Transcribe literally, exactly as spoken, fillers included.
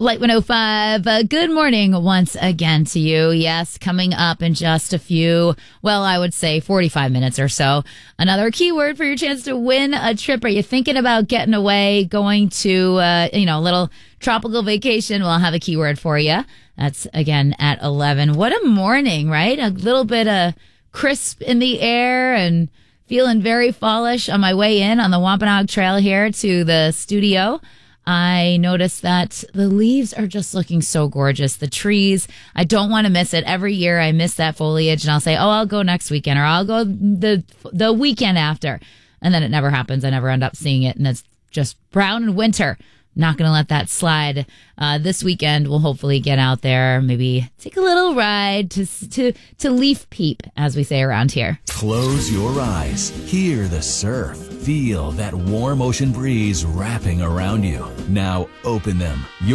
Light one oh five, uh, good morning once again to you. Yes, coming up in just a few, well, I would say forty-five minutes or so. Another keyword for your chance to win a trip. Are you thinking about getting away, going to, uh, you know, a little tropical vacation? Well, I'll have a keyword for you. That's, again, at eleven. What a morning, right? A little bit of crisp in the air and feeling very fallish on my way in on the Wampanoag Trail here to the studio. I noticed that the leaves are just looking so gorgeous. The trees, I don't want to miss it. Every year I miss that foliage and I'll say, oh, I'll go next weekend or I'll go the the weekend after. And then it never happens. I never end up seeing it. And it's just brown and winter. Not going to let that slide. Uh, this weekend, we'll hopefully get out there, maybe take a little ride to to to leaf peep, as we say around here. Close your eyes. Hear the surf. Feel that warm ocean breeze wrapping around you. Now open them.